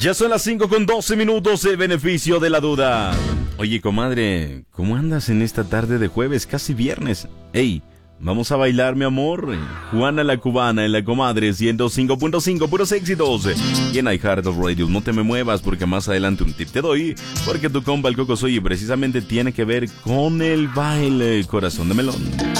Ya son las 5:12, el beneficio de la duda. Oye, comadre, ¿cómo andas en esta tarde de jueves, casi viernes? Ey, vamos a bailar, mi amor. Juana la Cubana en la comadre 105.5, puros éxitos. Y en iHeart Radio, no te me muevas porque más adelante un tip te doy. Porque tu compa el Coco Soy precisamente tiene que ver con el baile corazón de melón.